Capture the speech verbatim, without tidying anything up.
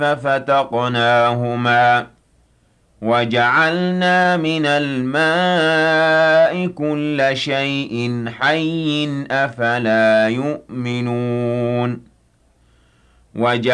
ففتقناهما وجعلنا من الماء كل شيء حي أفلا يؤمنون